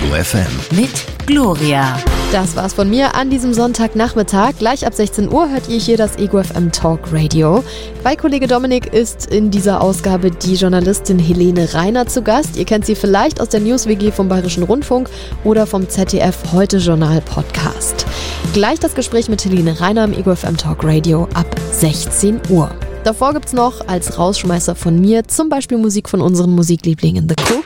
Ego FM. Mit Gloria. Das war's von mir an diesem Sonntagnachmittag. Gleich ab 16 Uhr hört ihr hier das Ego FM Talk Radio. Bei Kollege Dominik ist in dieser Ausgabe die Journalistin Helene Reiner zu Gast. Ihr kennt sie vielleicht aus der News-WG vom Bayerischen Rundfunk oder vom ZDF Heute-Journal-Podcast. Gleich das Gespräch mit Helene Reiner im Ego FM Talk Radio ab 16 Uhr. Davor gibt's noch als Rausschmeißer von mir zum Beispiel Musik von unseren Musiklieblingen The Cooks,